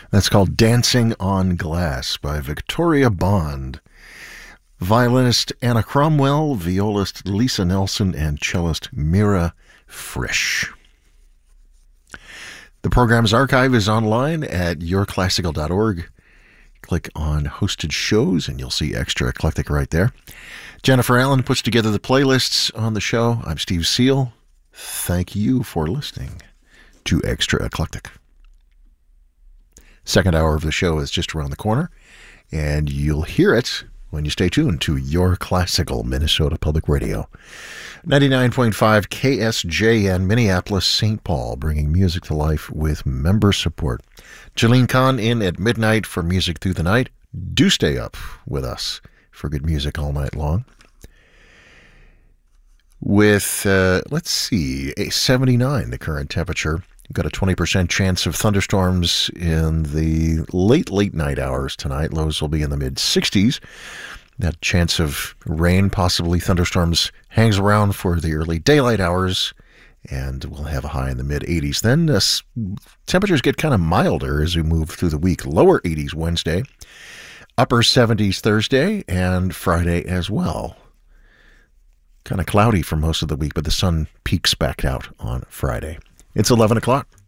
That's called Dancing on Glass by Victoria Bond. Violinist Anna Cromwell, violist Lisa Nelson, and cellist Mira Frisch. The program's archive is online at yourclassical.org. Click on hosted shows and you'll see Extra Eclectic right there. Jennifer Allen puts together the playlists on the show. I'm Steve Seal. Thank you for listening to Extra Eclectic. Second hour of the show is just around the corner, and you'll hear it when you stay tuned to Your Classical Minnesota Public Radio. 99.5 KSJN, Minneapolis, St. Paul, bringing music to life with member support. Jolene Kahn in at midnight for Music Through the Night. Do stay up with us for good music all night long. With, let's see, a 79, the current temperature. We've got a 20% chance of thunderstorms in the late night hours tonight. Lows will be in the mid-60s. That chance of rain, possibly thunderstorms, hangs around for the early daylight hours, and we'll have a high in the mid-80s. Then temperatures get kind of milder as we move through the week. Lower 80s Wednesday, upper 70s Thursday, and Friday as well. Kind of cloudy for most of the week, but the sun peaks back out on Friday. It's 11 o'clock.